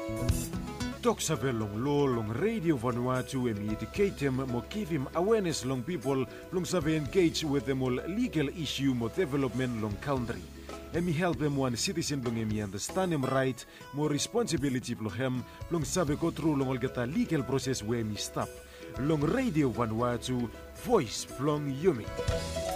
Talk sa long law long Radio Vanuatu emi educate him mo give him awareness long people long sabe engage with them all legal issue mo development long country. Emi help him one citizen long emi understand him right mo responsibility plo him long sabe go through long gata legal process where emi stop. Long Radio Vanuatu voice long Yumi.